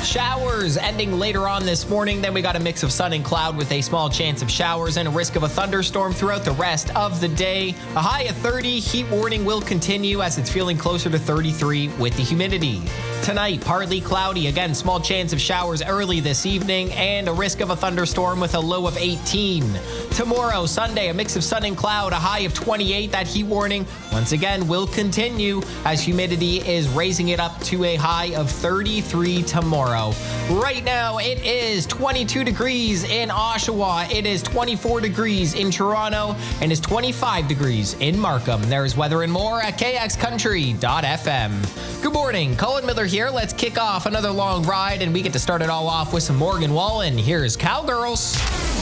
Showers ending later on this morning. Then we got a mix of sun and cloud with a small chance of showers and a risk of a thunderstorm throughout the rest of the day. A high of 30. Heat warning will continue as it's feeling closer to 33 with the humidity. Tonight, partly cloudy. Again, small chance of showers early this evening and a risk of a thunderstorm with a low of 18. Tomorrow, Sunday, a mix of sun and cloud, a high of 28. That heat warning, once again, will continue as humidity is raising it up to a high of 33 tomorrow. Right now, it is 22 degrees in Oshawa. It is 24 degrees in Toronto and is 25 degrees in Markham. There's weather and more at kxcountry.fm. Good morning, Colin Miller here. Let's kick off another long ride, and we get to start it all off with some Morgan Wallen. Here's Cowgirls.